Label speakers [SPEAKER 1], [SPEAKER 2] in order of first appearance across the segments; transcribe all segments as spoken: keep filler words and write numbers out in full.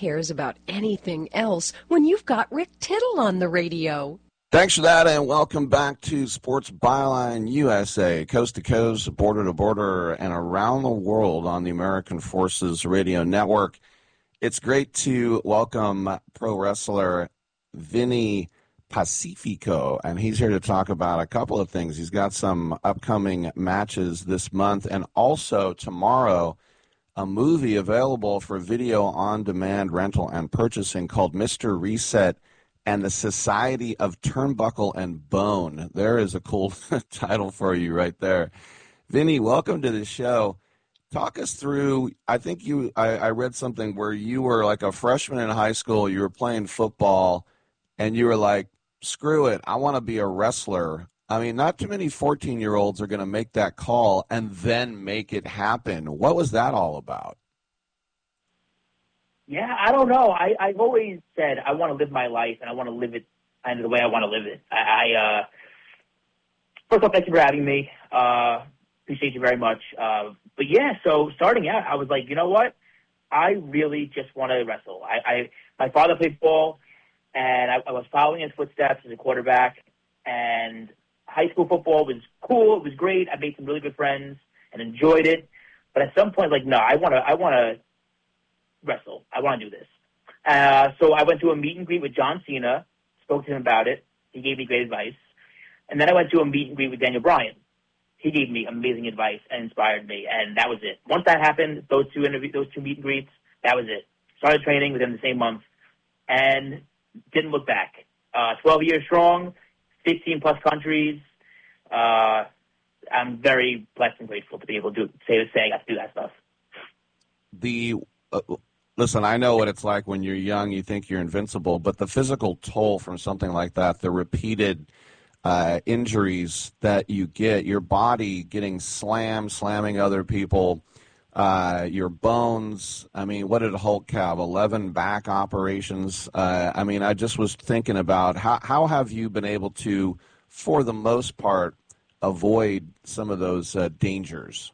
[SPEAKER 1] cares about anything else when you've got Rick Tittle on the radio?
[SPEAKER 2] Thanks for that, and welcome back to Sports Byline U S A, coast to coast, border to border, and around the world on the American Forces Radio Network. It's great to welcome pro wrestler Vinny Pacifico, and he's here to talk about a couple of things. He's got some upcoming matches this month, and also tomorrow, a movie available for video on-demand rental and purchasing called Mister Reset and the Society of Turnbuckle and Bone. There is a cool title for you right there. Vinny, welcome to the show. Talk us through, I think you, I, I read something where you were like a freshman in high school, you were playing football, and you were like, screw it, I want to be a wrestler. I mean, not too many fourteen-year-olds are going to make that call and then make it happen. What was that all about?
[SPEAKER 3] Yeah, I don't know. I, I've always said I want to live my life, and I want to live it kind of the way I want to live it. I, I uh, first off, thank you for having me. Uh, appreciate you very much. Uh, but, yeah, so starting out, I was like, you know what? I really just want to wrestle. I, I My father played ball, and I, I was following his footsteps as a quarterback, and high school football was cool. It was great. I made some really good friends and enjoyed it. But at some point, like, no, I want to I want to wrestle. I want to do this. Uh, so I went to a meet and greet with John Cena, spoke to him about it. He gave me great advice. And then I went to a meet and greet with Daniel Bryan. He gave me amazing advice and inspired me, and that was it. Once that happened, those two interview, those two meet and greets, that was it. Started training within the same month, and didn't look back. Uh, twelve years strong, fifteen plus countries. Uh, I'm very blessed and grateful to be able to do, say say I got to do that stuff.
[SPEAKER 2] The uh, listen, I know what it's like when you're young. You think you're invincible, but the physical toll from something like that, the repeated uh, injuries that you get, your body getting slammed, slamming other people, uh, your bones. I mean, what did Hulk have? eleven back operations. Uh, I mean, I just was thinking about how how have you been able to, for the most part, avoid some of those uh, dangers?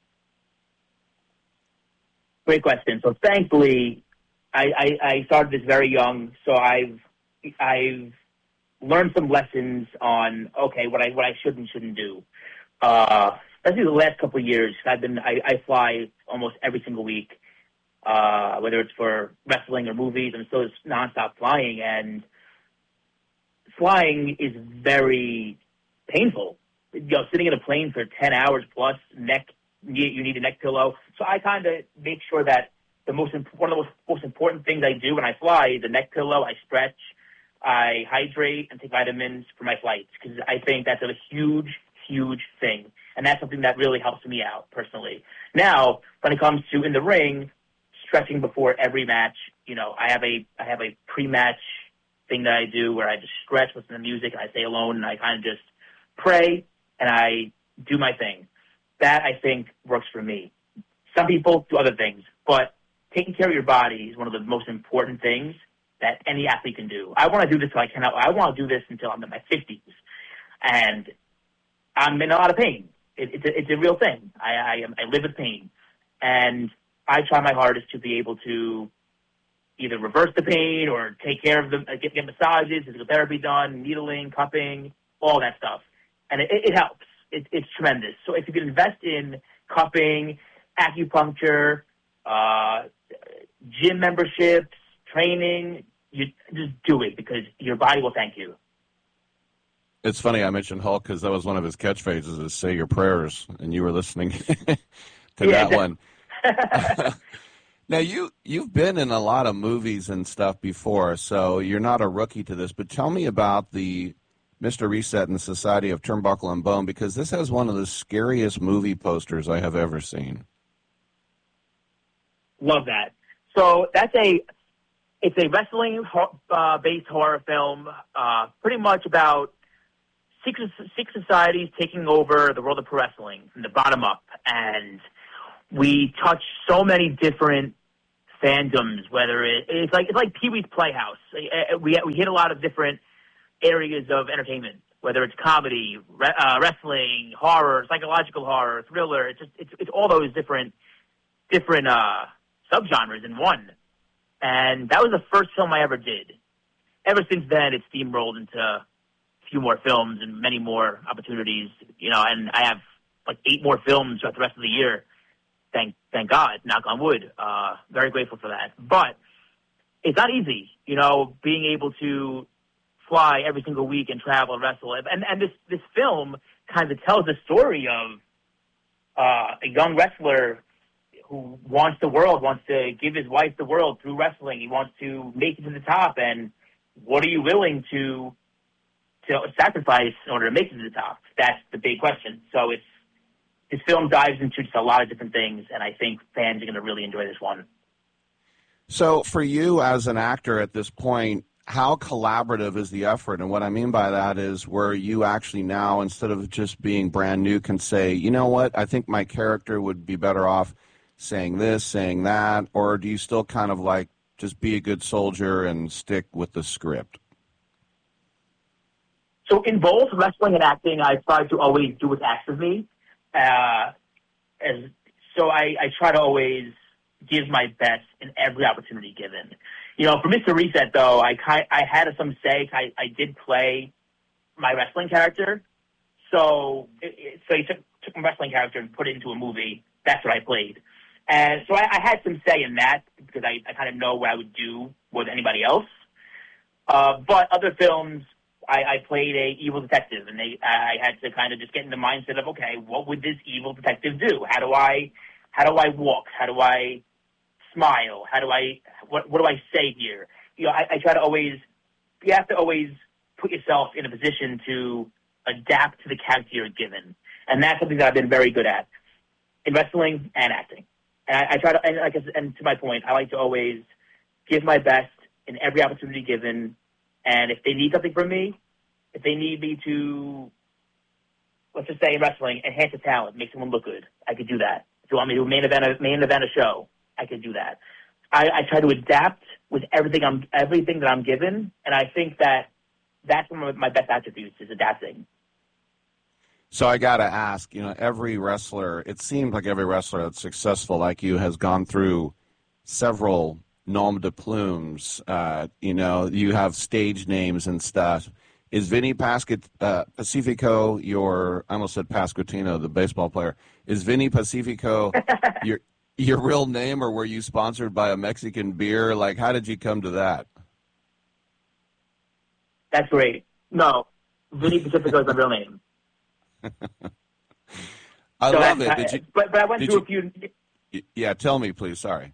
[SPEAKER 3] Great question. So thankfully, I, I, I started this very young, so I've I've learned some lessons on okay what I what I should and shouldn't do. Uh, especially the last couple of years, I've been I, I fly almost every single week, uh, whether it's for wrestling or movies. I'm still just nonstop flying, and flying is very painful. You know, sitting in a plane for ten hours plus, neck you need a neck pillow. So I kind of make sure that the most imp- one of the most, most important things I do when I fly is a neck pillow. I stretch, I hydrate, and take vitamins for my flights because I think that's a huge, huge thing. And that's something that really helps me out personally. Now, when it comes to in the ring, stretching before every match, you know, I have a I have a pre-match thing that I do where I just stretch, listen to music, and I stay alone, and I kind of just pray, and I do my thing. That, I think, works for me. Some people do other things, but taking care of your body is one of the most important things that any athlete can do. I want to do this until I cannot. I want to do this until I'm in my fifties, and I'm in a lot of pain. It, it's, a, it's a real thing. I, I, am, I live with pain, and I try my hardest to be able to either reverse the pain or take care of them, get, get massages, physical therapy done, needling, cupping, all that stuff, and it, it helps. It, it's tremendous. So if you can invest in cupping, acupuncture, uh, gym memberships, training, you just do it because your body will thank you.
[SPEAKER 2] It's funny I mentioned Hulk because that was one of his catchphrases is say your prayers, and you were listening to
[SPEAKER 3] yeah,
[SPEAKER 2] that one. Now, you, you've been in a lot of movies and stuff before, so you're not a rookie to this, but tell me about the Mister Reset and the Society of Turnbuckle and Bone, because this has one of the scariest movie posters I have ever seen.
[SPEAKER 3] Love that. So that's a, it's a wrestling-based uh, horror film, uh, pretty much about six, six societies taking over the world of pro wrestling from the bottom up, and we touch so many different fandoms, whether it, it's like it's like Pee-wee's Playhouse. We, we hit a lot of different areas of entertainment, whether it's comedy, re- uh, wrestling, horror, psychological horror, thriller. It's just it's it's all those different different uh, subgenres in one. and that was the first film I ever did. Ever since then, it's steamrolled into a few more films and many more opportunities, you know, and I have like eight more films throughout the rest of the year. Thank, thank God, knock on wood. Uh, very grateful for that. But it's not easy, you know, being able to fly every single week and travel and wrestle. And, and this, this film kind of tells the story of uh, a young wrestler who wants the world, wants to give his wife the world through wrestling. He wants to make it to the top. And what are you willing to to sacrifice in order to make it to the top? That's the big question. So it's this film dives into just a lot of different things, and I think fans are going to really enjoy this one.
[SPEAKER 2] So for you as an actor at this point, how collaborative is the effort? And what I mean by that is where you actually now, instead of just being brand new, can say, you know what, I think my character would be better off saying this, saying that, or do you still kind of like just be a good soldier and stick with the script?
[SPEAKER 3] So in both wrestling and acting, I try to always do what's asked of me. Uh, as, so I, I try to always give my best in every opportunity given. You know, for Mister Reset, though, I I had some say. I, I did play my wrestling character. So it, it, so he took, took my wrestling character and put it into a movie. That's what I played. And so I, I had some say in that because I, I kind of know what I would do more than anybody else. Uh, but other films, I, I played a evil detective, and they I had to kind of just get in the mindset of, okay, what would this evil detective do? How do I how do I walk? How do I smile? How do I what what do I say here? You know, I, I try to always you have to always put yourself in a position to adapt to the character you're given, and that's something that I've been very good at in wrestling and acting. And I, I try to and like and to my point, I like to always give my best in every opportunity given. And if they need something from me, if they need me to, let's just say in wrestling, enhance a talent, make someone look good, I could do that. If you want me to main event a main event a show, I could do that. I, I try to adapt with everything I'm everything that I'm given, and I think that that's one of my best attributes is adapting.
[SPEAKER 2] So I got to ask, you know, every wrestler, it seems like every wrestler that's successful like you has gone through several nom de plumes. Uh, you know, you have stage names and stuff. Is Vinny Pasquit, uh, Pacifico your, I almost said Pasquantino, the baseball player. Is Vinny Pacifico your your real name, or were you sponsored by a Mexican beer? Like, how did you come to that?
[SPEAKER 3] That's great. No, Vinny Pacifico is my real name.
[SPEAKER 2] I
[SPEAKER 3] so
[SPEAKER 2] love
[SPEAKER 3] I,
[SPEAKER 2] it. Did you,
[SPEAKER 3] but, but I went through
[SPEAKER 2] you,
[SPEAKER 3] a few.
[SPEAKER 2] Yeah, tell me, please. Sorry.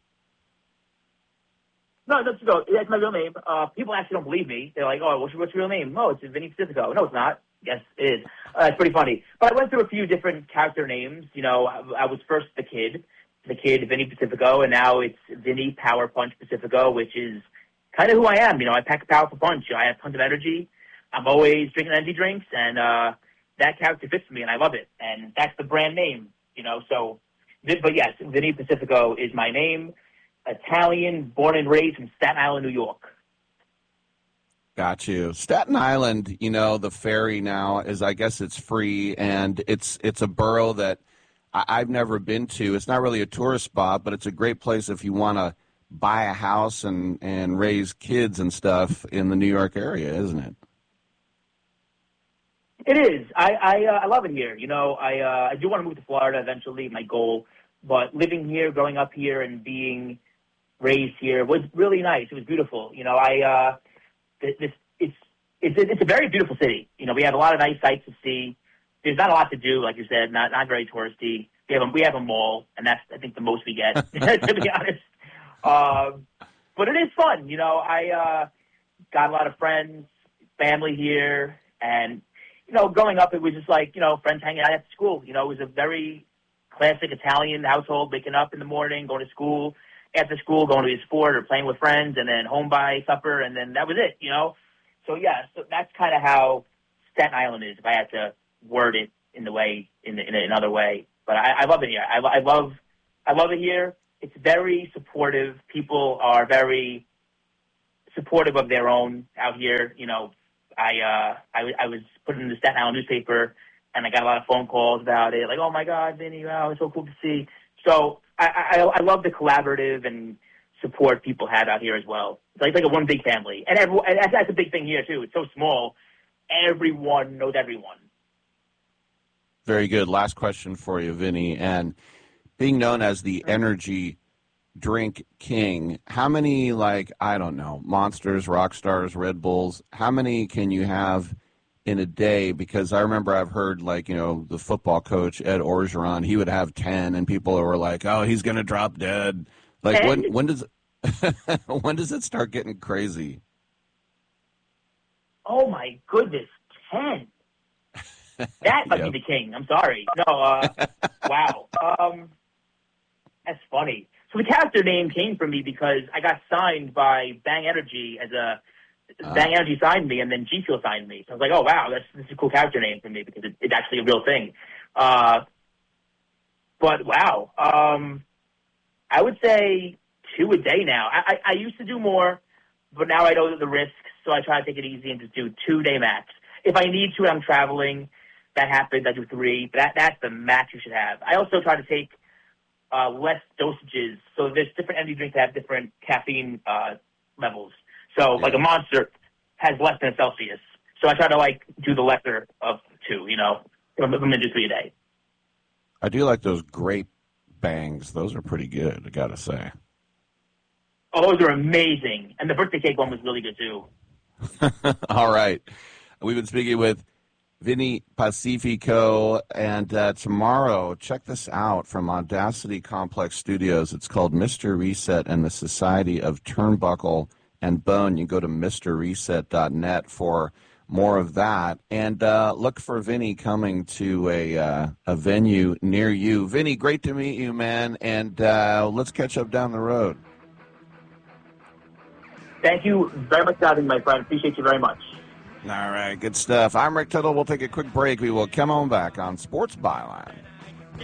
[SPEAKER 3] No, that's go. That's my real name. Uh, people actually don't believe me. They're like, "Oh, what's your, what's your real name?" No, it's Vinny Pacifico. No, it's not. Yes, it is. Uh, it's pretty funny. But I went through a few different character names. You know, I, I was first the kid, the kid Vinny Pacifico, and now it's Vinny Power Punch Pacifico, which is kind of who I am. You know, I pack a powerful punch. You know, I have tons of energy. I'm always drinking energy drinks, and uh, that character fits me, and I love it. And that's the brand name. You know, so. But yes, Vinny Pacifico is my name. Italian, born and raised in Staten Island, New York.
[SPEAKER 2] Got you. Staten Island, you know, the ferry now is, I guess it's free, and it's it's a borough that I, I've never been to. It's not really a tourist spot, but it's a great place if you want to buy a house and, and raise kids and stuff in the New York area, isn't it?
[SPEAKER 3] It is. I I, uh, I love it here. You know, I uh, I do want to move to Florida eventually, my goal. But living here, growing up here, and being raised here was really nice. It was beautiful. You know, I uh, this it's it's it's a very beautiful city. You know, we have a lot of nice sights to see. There's not a lot to do, like you said, not not very touristy. We have a, we have a mall, and that's I think the most we get, to be honest. Um, but it is fun. You know, I uh, got a lot of friends, family here, and you know, growing up, it was just like you know, friends hanging out at school. You know, it was a very classic Italian household, waking up in the morning, going to school, after school, going to a sport or playing with friends, and then home by supper, and then that was it, you know? So, yeah, so that's kind of how Staten Island is, if I had to word it in the way, in, the, in another way. But I, I love it here. I, I love I love it here. It's very supportive. People are very supportive of their own out here. You know, I, uh, I, I was put in the Staten Island newspaper, and I got a lot of phone calls about it, like, oh, my God, Vinny, wow, it's so cool to see. So I, I, I love the collaborative and support people have out here as well. It's like, like a one big family. And, everyone, and that's, that's a big thing here, too. It's so small. Everyone knows everyone.
[SPEAKER 2] Very good. Last question for you, Vinny. And being known as the energy drink king, how many, like, I don't know, Monsters, Rockstars, Red Bulls, how many can you have in a day? Because I remember I've heard, like, you know, the football coach, Ed Orgeron, he would have ten, and people were like, oh, he's going to drop dead. Like, when, when does when does it start getting crazy?
[SPEAKER 3] Oh, my goodness, ten. That must yep. be the king. I'm sorry. No, uh, wow. Um, that's funny. So the character name came from me because I got signed by Bang Energy as a uh, Bang Energy signed me, and then G Fuel signed me. So I was like, oh wow, that's this is a cool character name for me because it, it's actually a real thing. Uh, but wow, um, I would say two a day now. I, I, I used to do more, but now I know the risks, so I try to take it easy and just do two day max. If I need to, and I'm traveling, that happens. I do three. But that that's the max you should have. I also try to take Uh, less dosages. So there's different energy drinks that have different caffeine uh, levels. So yeah. like a Monster has less than a Celsius. So I try to like do the lesser of two, you know. I'm going to do three a day.
[SPEAKER 2] I do like those grape bangs. Those are pretty good, I got to say.
[SPEAKER 3] Oh, those are amazing. And the birthday cake one was really good too.
[SPEAKER 2] All right. We've been speaking with Vinny Pacifico, and uh, tomorrow, check this out from Audacity Complex Studios. It's called Mister Reset and the Society of Turnbuckle and Bone. You go to Mr Reset dot net for more of that. And uh, look for Vinny coming to a uh, a venue near you. Vinny, great to meet you, man, and uh, let's catch up down the road.
[SPEAKER 3] Thank you very much for having me, my friend. Appreciate you very much.
[SPEAKER 2] All right, good stuff. I'm Rick Tittle. We'll take a quick break. We will come on back on Sports Byline.